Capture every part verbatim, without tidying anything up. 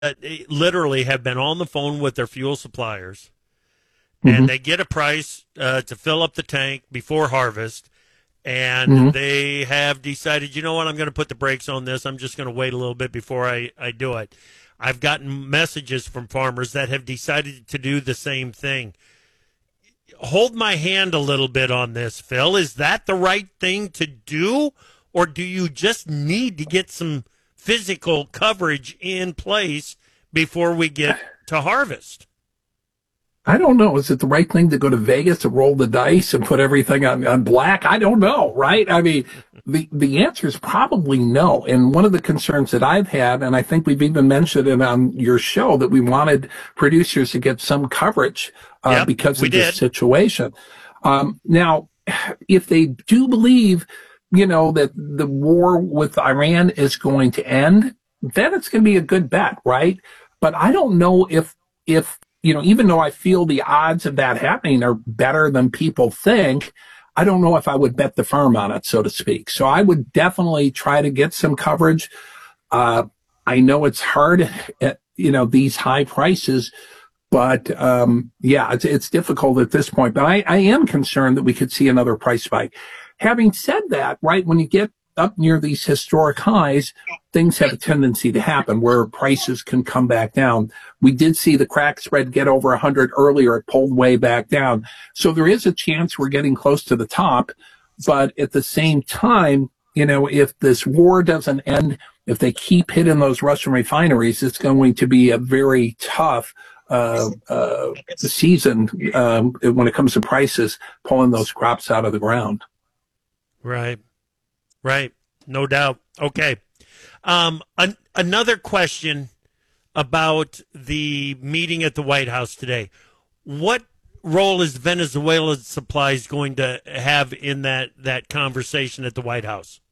uh, literally have been on the phone with their fuel suppliers, Mm-hmm. and they get a price uh, to fill up the tank before harvest, and Mm-hmm. they have decided, you know what, I'm going to put the brakes on this. I'm just going to wait a little bit before I, I do it. I've gotten messages from farmers that have decided to do the same thing. Hold my hand a little bit on this, Phil. Is that the right thing to do, or do you just need to get some physical coverage in place before we get to harvest? I don't know. Is it the right thing to go to Vegas and roll the dice and put everything on, on black? I don't know, right? I mean, the, the answer is probably no. And one of the concerns that I've had, and I think we've even mentioned it on your show, that we wanted producers to get some coverage uh, Yep, because we of this did. situation. Um, now, if they do believe, you know, that the war with Iran is going to end, then it's going to be a good bet, right? But I don't know if, if, you know, even though I feel the odds of that happening are better than people think, I don't know if I would bet the farm on it, so to speak. So I would definitely try to get some coverage. Uh, I know it's hard at, you know, these high prices, but, um, yeah, it's, it's difficult at this point. But I, I am concerned that we could see another price spike. Having said that, right, when you get up near these historic highs, things have a tendency to happen where prices can come back down. We did see the crack spread get over one hundred earlier. It pulled way back down. So there is a chance we're getting close to the top. But at the same time, you know, if this war doesn't end, if they keep hitting those Russian refineries, it's going to be a very tough uh, uh, season um, when it comes to prices, pulling those crops out of the ground. Right. Right. No doubt. Okay. Um, an- another question about the meeting at the White House today. What role is Venezuela's supplies going to have in that, that conversation at the White House?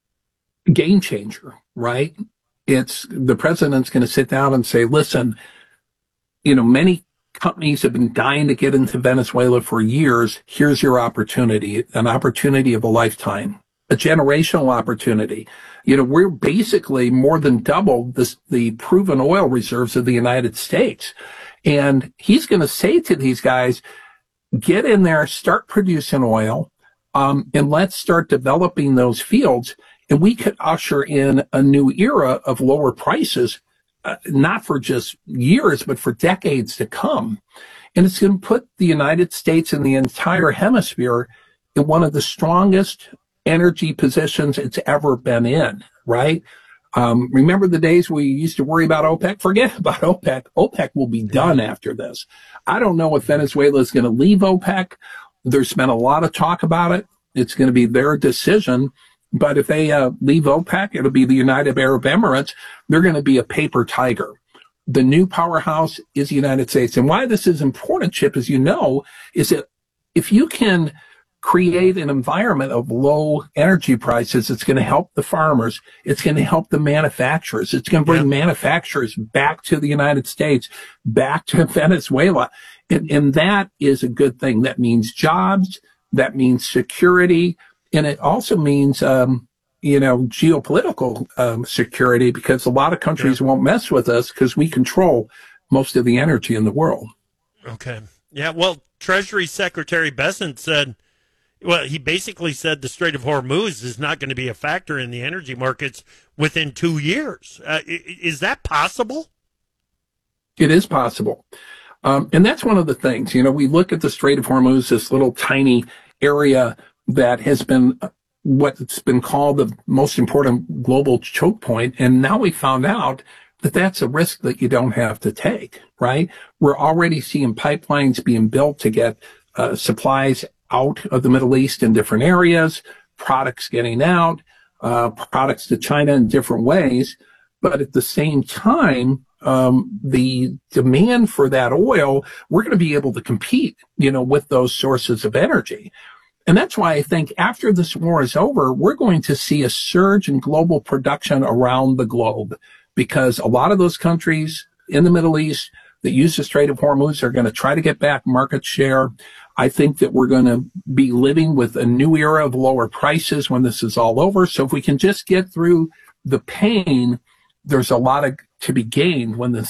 Game changer, right? It's the president's going to sit down and say, listen, you know, many companies have been dying to get into Venezuela for years. Here's your opportunity, an opportunity of a lifetime. A generational opportunity. You know, we're basically more than double this, the proven oil reserves of the United States. And he's going to say to these guys, get in there, start producing oil, um, and let's start developing those fields. And we could usher in a new era of lower prices, uh, not for just years, but for decades to come. And it's going to put the United States and the entire hemisphere in one of the strongest energy positions it's ever been in, right? Um, remember the days we used to worry about OPEC? Forget about OPEC. OPEC will be done after this. I don't know if Venezuela is going to leave OPEC. There's been a lot of talk about it. It's going to be their decision. But if they uh, leave OPEC, it'll be the United Arab Emirates. They're going to be a paper tiger. The new powerhouse is the United States. And why this is important, Chip, as you know, is that if you can create an environment of low energy prices, it's going to help the farmers. It's going to help the manufacturers. It's going to bring yeah. manufacturers back to the United States, back to Venezuela. And, and that is a good thing. That means jobs. That means security. And it also means, um, you know, geopolitical um, security, because a lot of countries yeah. won't mess with us because we control most of the energy in the world. Okay. Yeah. Well, Treasury Secretary Bessent said, well, he basically said the Strait of Hormuz is not going to be a factor in the energy markets within two years. Uh, is that possible? It is possible. Um, and that's one of the things, you know, we look at the Strait of Hormuz, this little tiny area that has been what's been called the most important global choke point. And now we found out that that's a risk that you don't have to take, right? We're already seeing pipelines being built to get uh, supplies out of the Middle East in different areas, products getting out, uh, products to China in different ways. But at the same time, um, the demand for that oil, we're going to be able to compete, you know, with those sources of energy. And that's why I think after this war is over, we're going to see a surge in global production around the globe, because a lot of those countries in the Middle East that use the Strait of Hormuz are going to try to get back market share. I think that we're going to be living with a new era of lower prices when this is all over. So if we can just get through the pain, there's a lot of to be gained when the